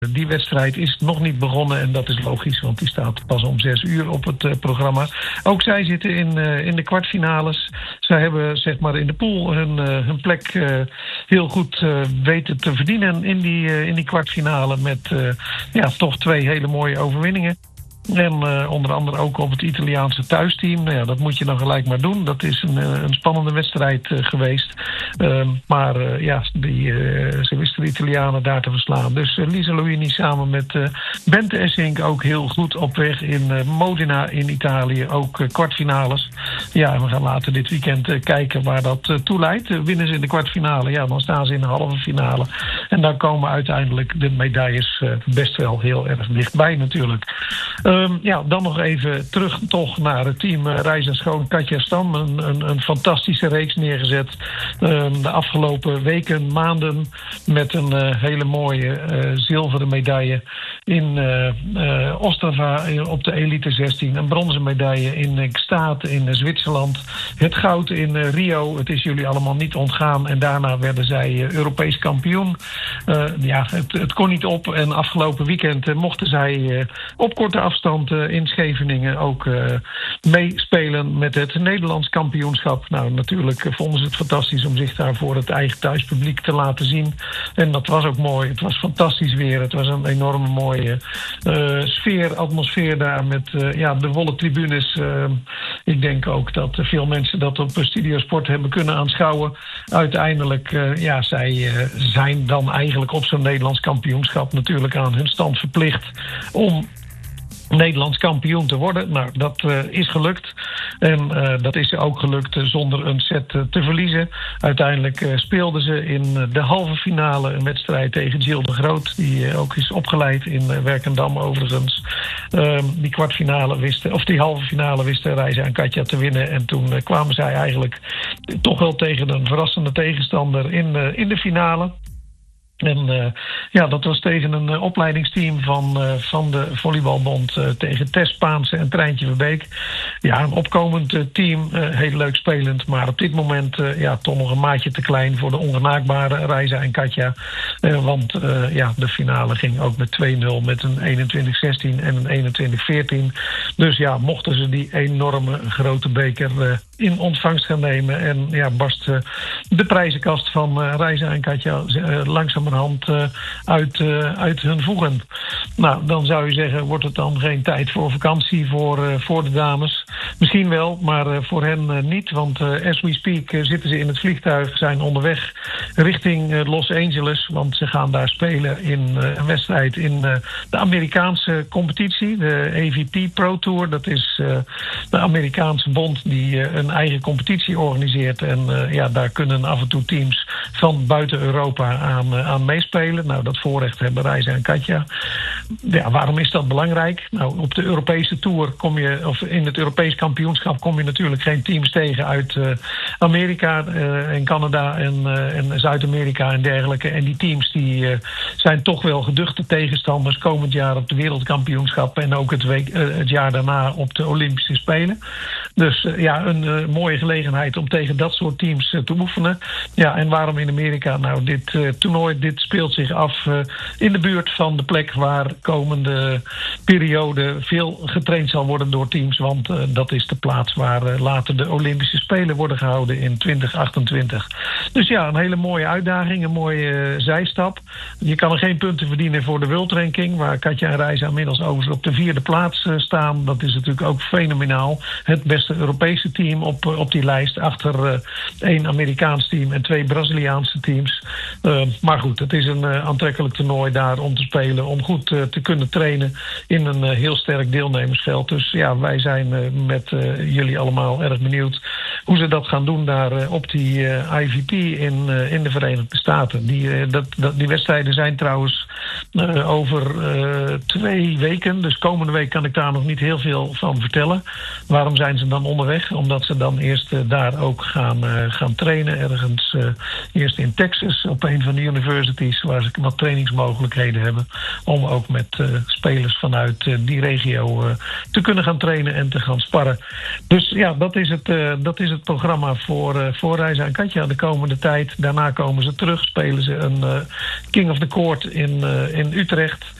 Die wedstrijd is nog niet begonnen en dat is logisch, want die staat pas om 6 uur op het programma. Ook zij zitten in de kwartfinales. Zij hebben zeg maar in de pool hun plek heel goed weten te verdienen in die kwartfinale met toch 2 hele mooie overwinningen. En onder andere ook op het Italiaanse thuisteam. Nou ja, dat moet je dan gelijk maar doen. Dat is een spannende wedstrijd geweest. Maar ze wisten de Italianen daar te verslaan. Dus Lisa Luini samen met Bente Essink ook heel goed op weg in Modena in Italië. Ook kwartfinales. Ja, en we gaan later dit weekend kijken waar dat toe leidt. Winnen ze in de kwartfinale, ja, dan staan ze in de halve finale. En dan komen uiteindelijk de medailles best wel heel erg dichtbij natuurlijk. Dan nog even terug toch naar het team Reis en Schoon Katja Stam. Een fantastische reeks neergezet. De afgelopen weken, maanden met een hele mooie zilveren medaille in Ostrava op de Elite 16. Een bronzen medaille in Gstaad in Zwitserland. Het goud in Rio. Het is jullie allemaal niet ontgaan. En daarna werden zij Europees kampioen. Het kon niet op. En afgelopen weekend mochten zij op korte afstand in Scheveningen ook meespelen met het Nederlands kampioenschap. Nou, natuurlijk vonden ze het fantastisch om zich daar voor het eigen thuispubliek te laten zien. En dat was ook mooi. Het was fantastisch weer. Het was een enorme mooie atmosfeer daar met de wollen tribunes. Ik denk ook dat veel mensen dat op Studio Sport hebben kunnen aanschouwen. Uiteindelijk, zij zijn dan eigenlijk op zo'n Nederlands kampioenschap natuurlijk aan hun stand verplicht om Nederlands kampioen te worden. Nou, dat is gelukt. En dat is ook gelukt zonder een set te verliezen. Uiteindelijk speelden ze in de halve finale een wedstrijd tegen Jill de Groot, die ook is opgeleid in Werkendam overigens. Die halve finale wisten Reisa en Katja te winnen. En toen kwamen zij eigenlijk toch wel tegen een verrassende tegenstander in de finale. En dat was tegen een opleidingsteam van de Volleybalbond, tegen Tess Paanse en Treintje Verbeek. Ja, een opkomend team, heel leuk spelend, maar op dit moment toch nog een maatje te klein voor de ongenaakbare Reisa en Katja. Want de finale ging ook met 2-0 met een 21-16 en een 21-14. Dus ja, mochten ze die enorme grote beker in ontvangst gaan nemen. En barst de prijzenkast van Reisa en Katja langzamerhand uit hun voegen. Nou, dan zou je zeggen, wordt het dan geen tijd voor vakantie voor de dames? Misschien wel, maar voor hen niet. Want as we speak zitten ze in het vliegtuig, zijn onderweg richting Los Angeles. Want ze gaan daar spelen in een wedstrijd in de Amerikaanse competitie. De AVP Pro Tour. Dat is de Amerikaanse bond die een eigen competitie organiseert. En daar kunnen af en toe teams van buiten Europa aan meespelen. Nou, dat voorrecht hebben Reisa en Katja. Ja, waarom is dat belangrijk? Nou, op de Europese Tour in het Europees kampioenschap kom je natuurlijk geen teams tegen uit Amerika en Canada en Zuid-Amerika en dergelijke. En die teams die zijn toch wel geduchte tegenstanders komend jaar op de wereldkampioenschap en ook het jaar daarna op de Olympische Spelen. Dus een mooie gelegenheid om tegen dat soort teams te oefenen. Ja, en waarom in Amerika? Nou, dit toernooi speelt zich af in de buurt van de plek waar komende periode veel getraind zal worden door teams. Want dat is de plaats waar later de Olympische Spelen worden gehouden in 2028. Dus ja, een hele mooie uitdaging, een mooie zijstap. Je kan er geen punten verdienen voor de World Ranking, waar Katja en Reisa inmiddels overigens op de 4e plaats staan. Dat is natuurlijk ook fenomenaal. Het beste Europese team op die lijst, achter 1 Amerikaans team en 2 Braziliaanse teams. Maar goed, het is een aantrekkelijk toernooi daar om te spelen, om goed te kunnen trainen in een heel sterk deelnemersveld. Dus ja, wij zijn met jullie allemaal erg benieuwd hoe ze dat gaan doen daar op die IVP in de Verenigde Staten. Die wedstrijden zijn trouwens over 2 weken. Dus komende week kan ik daar nog niet heel veel van vertellen. Waarom zijn ze dan onderweg? Omdat ze dan eerst daar ook gaan trainen. Ergens eerst in Texas op een van de universities waar ze wat trainingsmogelijkheden hebben. Om ook met spelers vanuit die regio te kunnen gaan trainen en te gaan sparren. Dus ja, dat is het programma voor Reiza en Katja de komende tijd. Daarna komen ze terug, spelen ze een King of the Court in Utrecht.